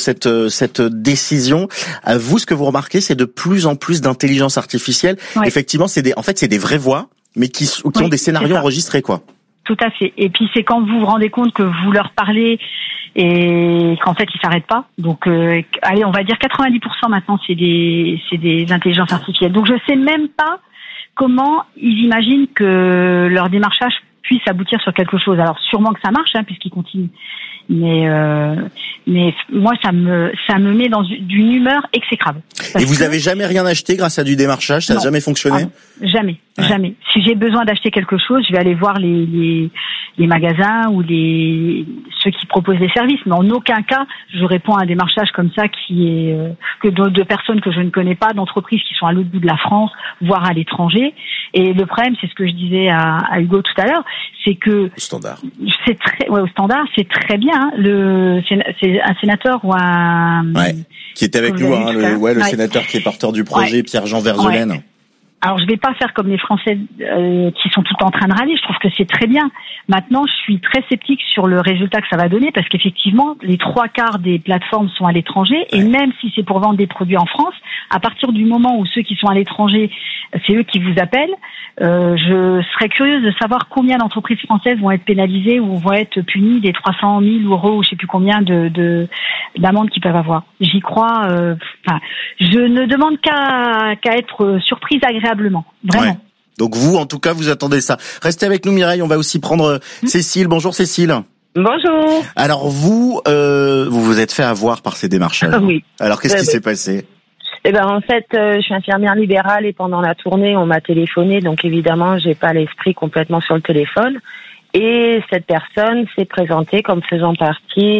cette décision. Vous, ce que vous remarquez, c'est de plus en plus d'intelligence artificielle. Ouais. Effectivement, c'est des vraies voix, mais qui ont des scénarios enregistrés, quoi. Tout à fait. Et puis c'est quand vous vous rendez compte que vous leur parlez et qu'en fait ils s'arrêtent pas. Donc allez, on va dire 90% maintenant c'est des intelligences artificielles. Donc je sais même pas comment ils imaginent que leur démarchage puisse aboutir sur quelque chose. Alors sûrement que ça marche, puisqu'ils continuent. Mais moi ça me met dans d'une humeur exécrable. Et vous avez jamais rien acheté grâce à du démarchage? Ça n'a jamais fonctionné? Jamais. Jamais. Si j'ai besoin d'acheter quelque chose, je vais aller voir les magasins ou ceux qui proposent des services. Mais en aucun cas, je réponds à un démarchage comme ça qui est que de personnes que je ne connais pas, d'entreprises qui sont à l'autre bout de la France, voire à l'étranger. Et le problème, c'est ce que je disais à Hugo tout à l'heure, c'est que au standard. Au standard, c'est très bien. C'est un sénateur ou un qui était avec nous, le sénateur qui est porteur du projet, Pierre-Jean Verzelaine. Ouais. Alors, je vais pas faire comme les Français qui sont tout le temps en train de râler. Je trouve que c'est très bien. Maintenant, je suis très sceptique sur le résultat que ça va donner parce qu'effectivement, les 3/4 des plateformes sont à l'étranger et même si c'est pour vendre des produits en France, à partir du moment où ceux qui sont à l'étranger, c'est eux qui vous appellent, je serais curieuse de savoir combien d'entreprises françaises vont être pénalisées ou vont être punies des 300 000 euros ou je sais plus combien d'amendes qu'ils peuvent avoir. J'y crois. Je ne demande qu'à être surprise agréablement, vraiment. Ouais. Donc vous, en tout cas, vous attendez ça. Restez avec nous, Mireille. On va aussi prendre Cécile. Bonjour, Cécile. Bonjour. Alors vous vous êtes fait avoir par ces démarchages. Oui. Alors qu'est-ce qui s'est passé? En fait, je suis infirmière libérale et pendant la tournée, on m'a téléphoné. Donc évidemment, j'ai pas l'esprit complètement sur le téléphone. Et cette personne s'est présentée comme faisant partie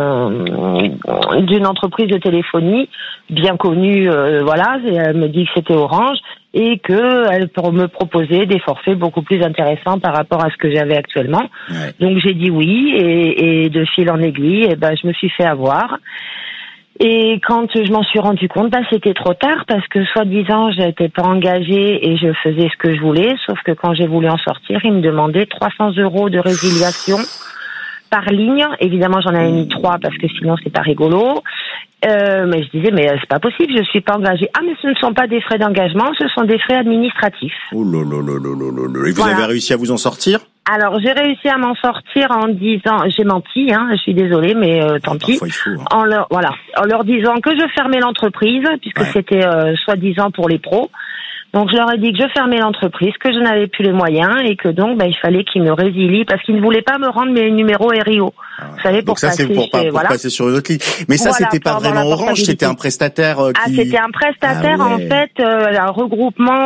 d'une entreprise de téléphonie bien connue, et elle me dit que c'était Orange et qu'elle me proposait des forfaits beaucoup plus intéressants par rapport à ce que j'avais actuellement. Ouais. Donc j'ai dit oui et de fil en aiguille, je me suis fait avoir. Et quand je m'en suis rendu compte, c'était trop tard parce que soi-disant, je n'étais pas engagée et je faisais ce que je voulais. Sauf que quand j'ai voulu en sortir, ils me demandaient 300 € de résiliation par ligne. Évidemment, j'en avais mis 3 parce que sinon, c'est pas rigolo. Mais je disais, mais c'est pas possible, je suis pas engagée. Ah, mais ce ne sont pas des frais d'engagement, ce sont des frais administratifs. Oh là là là là là là. Et vous avez réussi à vous en sortir? Alors, j'ai réussi à m'en sortir en disant, j'ai menti, je suis désolée, mais tant pis. En leur disant que je fermais l'entreprise, puisque c'était soi-disant pour les pros. Donc, je leur ai dit que je fermais l'entreprise, que je n'avais plus les moyens et que donc, il fallait qu'ils me résilient parce qu'ils ne voulaient pas me rendre mes numéros RIO. Vous savez, donc ça, c'est pour passer sur une autre ligne. Mais ça, c'était pas vraiment Orange, c'était un prestataire qui... c'était un prestataire, en fait, un regroupement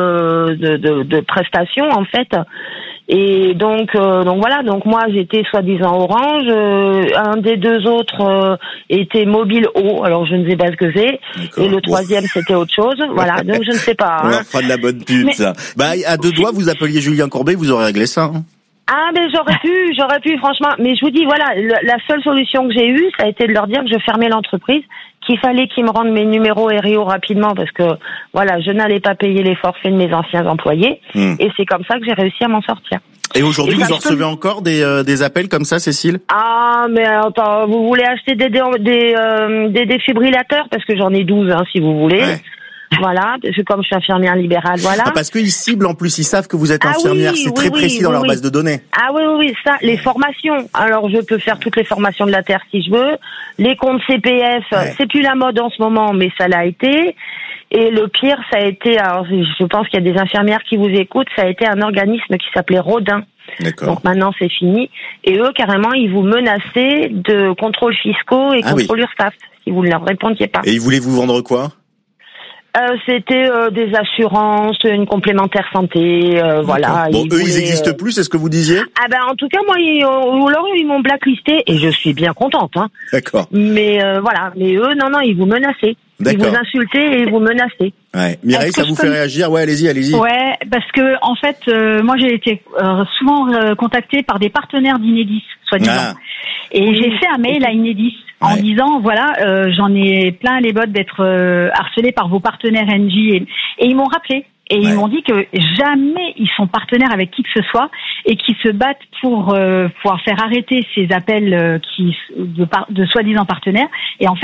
de prestations, en fait. Et donc voilà, donc moi j'étais soi-disant Orange, un des deux autres était Mobile O, alors je ne sais pas ce que c'est, et le troisième c'était autre chose, voilà, donc je ne sais pas. On leur fera de la bonne pub, ça. À deux doigts, vous appeliez Julien Courbet, vous aurez réglé ça. Ah, mais j'aurais pu, franchement, mais je vous dis, voilà, la seule solution que j'ai eue, ça a été de leur dire que je fermais l'entreprise, qu'il fallait qu'ils me rendent mes numéros RIO rapidement parce que, voilà, je n'allais pas payer les forfaits de mes anciens employés, et c'est comme ça que j'ai réussi à m'en sortir. Et aujourd'hui, vous en recevez encore des appels comme ça, Cécile? Ah, mais attends, vous voulez acheter des défibrillateurs? Parce que j'en ai 12, si vous voulez. Ouais. Voilà, comme je suis infirmière libérale, voilà. Ah, parce qu'ils ciblent en plus, ils savent que vous êtes infirmière, c'est très précis dans leur base de données. Ah oui, ça, les formations. Alors je peux faire toutes les formations de la Terre si je veux. Les comptes CPF, c'est plus la mode en ce moment, mais ça l'a été. Et le pire, ça a été, alors je pense qu'il y a des infirmières qui vous écoutent, ça a été un organisme qui s'appelait Rodin. D'accord. Donc maintenant c'est fini. Et eux, carrément, ils vous menaçaient de contrôles fiscaux et contrôles URSSAF si vous ne leur répondiez pas. Et ils voulaient vous vendre quoi? C'était des assurances, une complémentaire santé, voilà. Bon, eux, ils existent plus, c'est ce que vous disiez? En tout cas, moi, ils m'ont blacklisté et je suis bien contente. D'accord. Mais voilà, mais eux, non, ils vous menaçaient. Ils vous insultaient et ils vous menaçaient. Ouais. Mireille, ça vous fait réagir? Ouais, allez-y. Ouais, parce que en fait, moi, j'ai été souvent contactée par des partenaires d'Inedis, soi-disant. Et j'ai fait un mail à Inedis en disant, voilà, j'en ai plein les bottes d'être harcelés par vos partenaires NJ. Et ils m'ont rappelé. Et ils m'ont dit que jamais ils sont partenaires avec qui que ce soit et qu'ils se battent pour pouvoir faire arrêter ces appels de soi-disant partenaires. Et en fait,